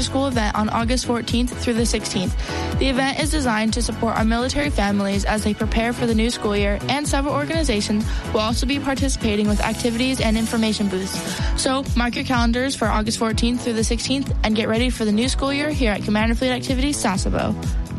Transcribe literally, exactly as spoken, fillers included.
school event on August fourteenth through the sixteenth. The event is designed to support our military families as they prepare for the new school year, and several organizations will also be participating with activities and information booths. So mark your calendars for August fourteenth through the sixteenth and get ready for the new school year here at Commander Fleet Activities Sasebo.